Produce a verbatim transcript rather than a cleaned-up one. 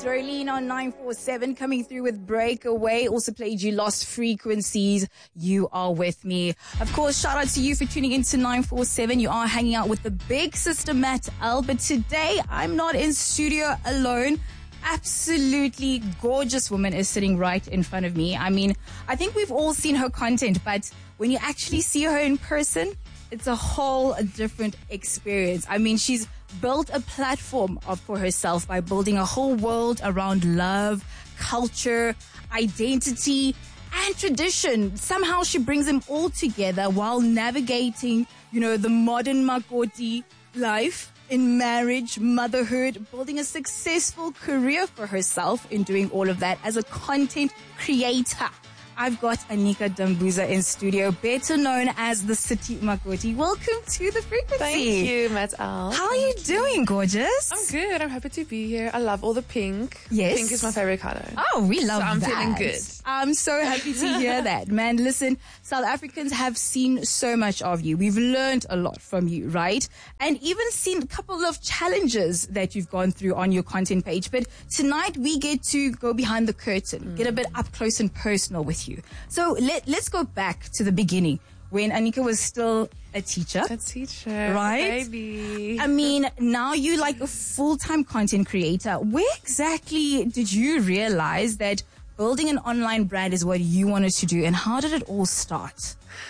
Jolene on nine four seven coming through with Breakaway. Also played you Lost Frequencies. You are with me. Of course, shout out to you for tuning into nine four seven. You are hanging out with the big sister Matt L. But today, I'm not in studio alone. Absolutely gorgeous woman is sitting right in front of me. I mean, I think we've all seen her content, but when you actually see her in person, it's a whole different experience. I mean, she's built a platform of, for herself by building a whole world around love, culture, identity, and tradition. Somehow she brings them all together while navigating, you know, the modern Makoti life in marriage, motherhood, building a successful career for herself in doing all of that as a content creator. I've got Anika Dambuza in studio, better known as the City Makoti. Welcome to the Frequency. Thank you, Matt L. How are you doing, gorgeous? I'm good. I'm happy to be here. I love all the pink. Yes. Pink is my favorite color. Oh, we love so I'm that. feeling good. I'm so happy to hear that, man. Listen, South Africans have seen so much of you. We've learned a lot from you, right? And even seen a couple of challenges that you've gone through on your content page. But tonight we get to go behind the curtain, mm. get a bit up close and personal with you. So let, let's go back to the beginning when Anika was still a teacher. A teacher. Right? Baby. I mean, now you're like a full-time content creator. Where exactly did you realize that building an online brand is what you wanted to do, and how did it all start?